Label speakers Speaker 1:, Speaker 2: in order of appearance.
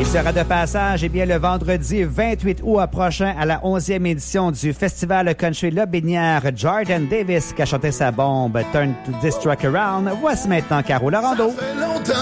Speaker 1: Il sera de passage le vendredi 28 août prochain à la 11e édition du Festival Country Lobinière. Jordan Davis qui a chanté sa bombe Turn to This Truck Around. Voici maintenant Caro Laurando.